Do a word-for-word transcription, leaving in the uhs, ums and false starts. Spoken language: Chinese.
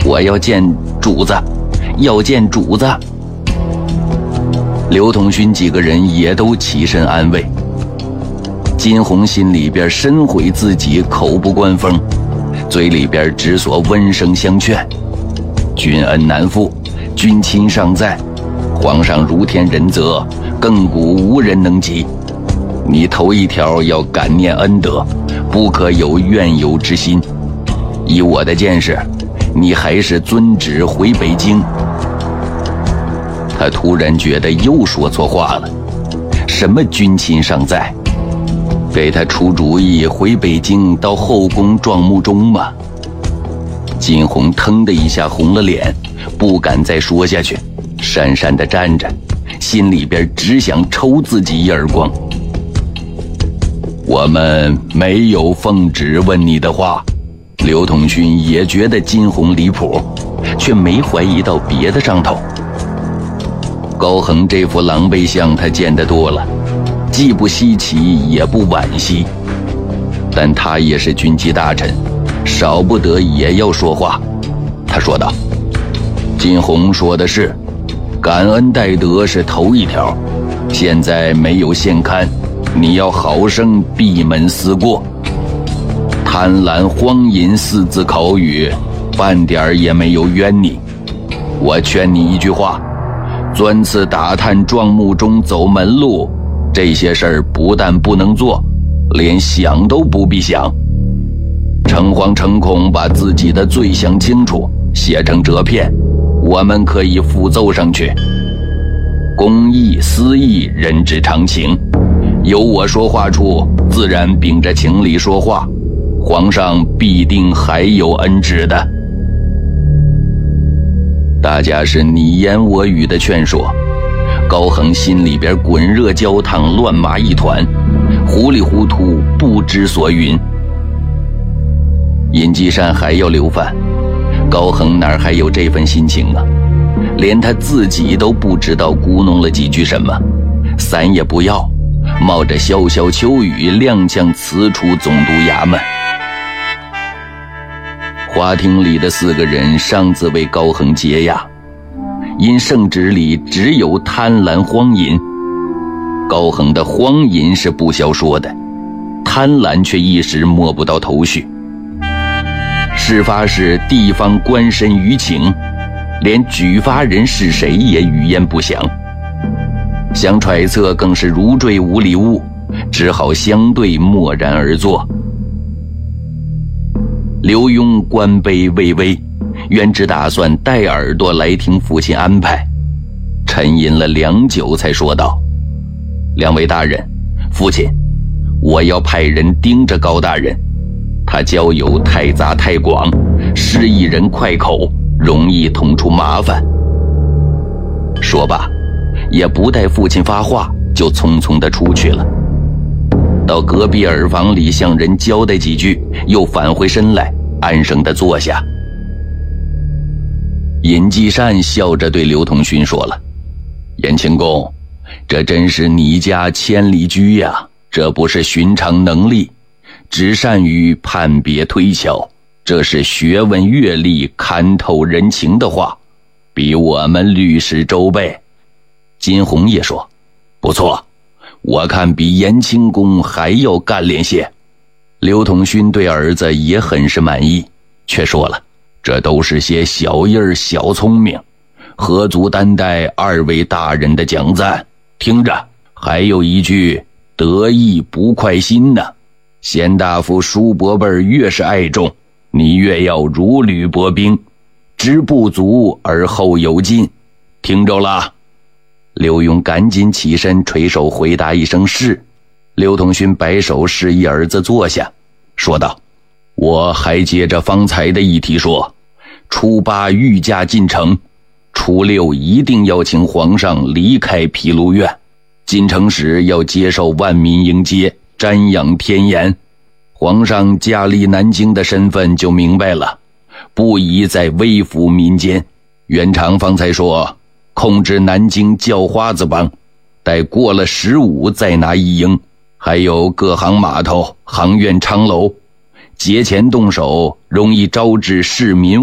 我要见主子，要见主子。刘统勋几个人也都起身安慰。金鸿心里边深悔自己口不关风，嘴里边只所温声相劝：君恩难复，君亲尚在，皇上如天仁泽，亘古无人能及。你头一条要感念恩德，不可有怨尤之心。以我的见识，你还是遵旨回北京。他突然觉得又说错话了，什么军亲尚在？给他出主意回北京到后宫撞穆中吗？金鸿腾的一下红了脸，不敢再说下去，讪讪地站着，心里边只想抽自己一耳光。我们没有奉旨问你的话。刘统勋也觉得金鸿离谱，却没怀疑到别的上头。高恒这副狼狈相他见得多了，既不稀奇也不惋惜，但他也是军机大臣，少不得也要说话。他说道：金鸿说的是，感恩戴德是头一条，现在没有现刊，你要好生闭门思过。贪婪荒淫四字口语，半点也没有冤你。我劝你一句话，钻刺打探撞穆中走门路，这些事儿不但不能做，连想都不必想。诚惶诚恐把自己的罪想清楚，写成折片，我们可以附奏上去。公义私义人之常情，有我说话处，自然秉着情理说话，皇上必定还有恩旨的。大家是你言我语的劝说，高恒心里边滚热焦烫，乱麻一团，糊里糊涂不知所云。尹继善还要留饭，高恒哪还有这份心情啊？连他自己都不知道咕哝了几句什么，伞也不要，冒着潇潇秋雨踉跄辞出总督衙门。花厅里的四个人上自为高恒解压，因圣旨里只有贪婪荒淫，高恒的荒淫是不消说的，贪婪却一时摸不到头绪。事发时地方官绅舆情，连举发人是谁也语焉不详，想揣测更是如坠无里物，只好相对默然而坐。刘墉官卑位微，原只打算带耳朵来听父亲安排，沉吟了良久才说道：两位大人，父亲，我要派人盯着高大人，他交友太杂太广，失一人快口，容易捅出麻烦。说罢，也不待父亲发话，就匆匆地出去了。到隔壁耳房里向人交代几句，又返回身来，安生地坐下。尹继善笑着对刘统勋说了：延庆公，这真是你家千里驹呀，这不是寻常能力，只善于判别推敲，这是学问阅历看透人情的话，比我们律师周倍。金鸿也说：不错，我看比延庆公还要干练些。刘统勋对儿子也很是满意，却说了：这都是些小印儿小聪明，何足担待二位大人的奖赞。听着，还有一句得意不快心呢，贤大夫叔伯辈越是爱重，你越要如履薄冰，知不足而后有进，听着了？刘墉赶紧起身垂手回答一声是。刘统勋摆手示意儿子坐下，说道：我还接着方才的议题说，初八御驾进城，初六一定要请皇上离开毗卢院，进城时要接受万民迎接，瞻仰天颜。皇上驾历南京的身份就明白了，不宜再微服民间。袁长方才说控制南京叫花子帮，待过了十五再拿一应，还有各行码头、行院、昌楼，节前动手容易招致市民